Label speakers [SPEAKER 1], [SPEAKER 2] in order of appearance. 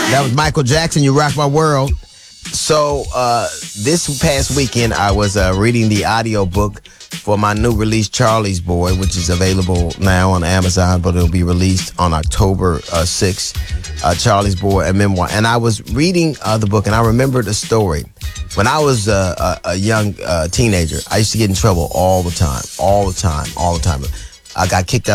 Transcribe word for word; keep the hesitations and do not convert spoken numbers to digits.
[SPEAKER 1] That was Michael Jackson, You Rock My World. So uh, this past weekend, I was uh, reading the audio book for my new release, Charlie's Boy, which is available now on Amazon, but it'll be released on October uh, sixth. Uh, Charlie's Boy, a memoir. And I was reading uh, the book, and I remembered a story. When I was uh, a, a young uh, teenager, I used to get in trouble all the time, all the time, all the time. I got kicked out